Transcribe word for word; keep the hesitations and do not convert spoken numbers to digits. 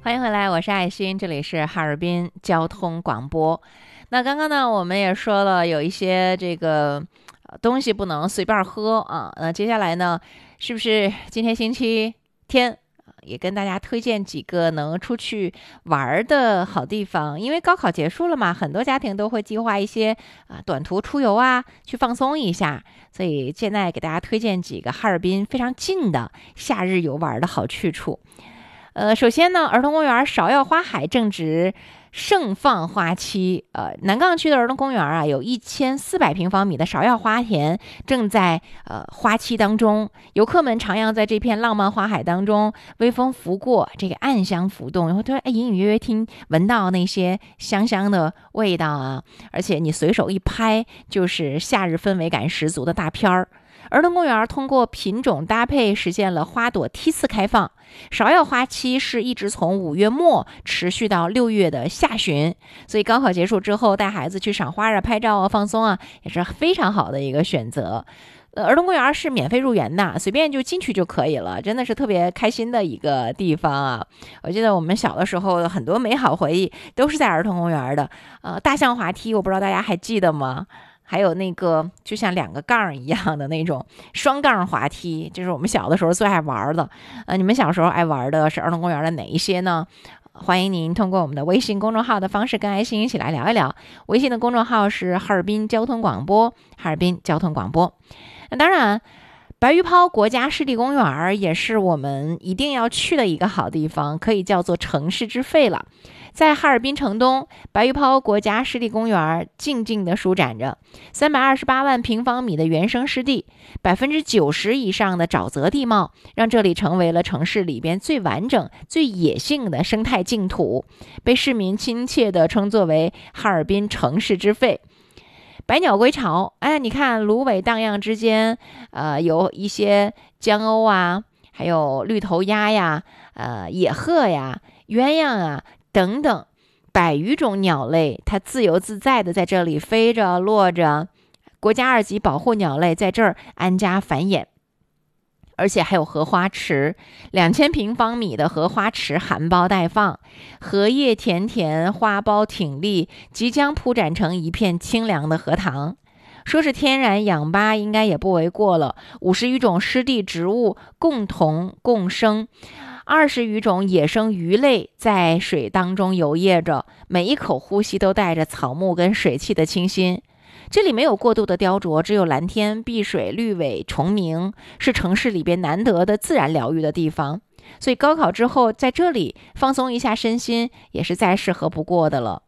欢迎回来，我是爱心，这里是哈尔滨交通广播。那刚刚呢，我们也说了有一些这个东西不能随便喝啊。那接下来呢，是不是今天星期天也跟大家推荐几个能出去玩的好地方？因为高考结束了嘛，很多家庭都会计划一些啊短途出游啊，去放松一下。所以现在给大家推荐几个哈尔滨非常近的夏日游玩的好去处。呃，首先呢，儿童公园芍药花海正值盛放花期。呃，南岗区的儿童公园啊，有一千四百平方米的芍药花田正在呃花期当中，游客们徜徉在这片浪漫花海当中，微风拂过，这个暗香浮动，然后突然哎隐隐约约听闻到那些香香的味道啊，而且你随手一拍，就是夏日氛围感十足的大片儿。儿童公园通过品种搭配实现了花朵梯次开放，芍药花期是一直从五月末持续到六月的下旬，所以高考结束之后带孩子去赏花啊、拍照啊、放松啊，也是非常好的一个选择。呃，儿童公园是免费入园的，随便就进去就可以了，真的是特别开心的一个地方啊！我记得我们小的时候很多美好回忆都是在儿童公园的。呃，大象滑梯，我不知道大家还记得吗？还有那个就像两个杠一样的那种双杠滑梯，这是我们小的时候最爱玩的。呃，你们小时候爱玩的是儿童公园的哪一些呢？欢迎您通过我们的微信公众号的方式跟爱心一起来聊一聊。微信的公众号是哈尔滨交通广播，哈尔滨交通广播。那当然，白玉抛国家湿地公园也是我们一定要去的一个好地方，可以叫做城市之肺了。在哈尔滨城东，白玉抛国家湿地公园静静地舒展着三百二十八万平方米的原生湿地，百分之九十以上的沼泽地貌，让这里成为了城市里边最完整、最野性的生态净土，被市民亲切地称作为哈尔滨城市之肺。百鸟归巢，哎，你看芦苇荡漾之间，呃，有一些江鸥啊，还有绿头鸭呀，呃，野鹤呀，鸳鸯啊。等等，百余种鸟类，它自由自在的在这里飞着、落着。国家二级保护鸟类在这儿安家繁衍，而且还有荷花池，两千平方米的荷花池含苞待放，荷叶田田，花苞挺立，即将铺展成一片清凉的荷塘。说是天然氧吧，应该也不为过了。五十余种湿地植物共同共生。二十余种野生鱼类在水当中游曳着，每一口呼吸都带着草木跟水汽的清新。这里没有过度的雕琢，只有蓝天、碧水、绿尾、虫鸣，是城市里边难得的自然疗愈的地方。所以高考之后在这里放松一下身心，也是再适合不过的了。